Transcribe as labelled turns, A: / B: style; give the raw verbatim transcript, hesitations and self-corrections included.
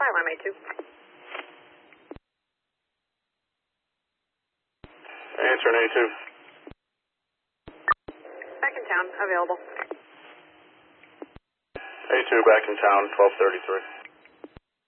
A: Asylum, A two.
B: Answer an A two.
A: Back in town, available.
B: A two back in town, twelve thirty-three.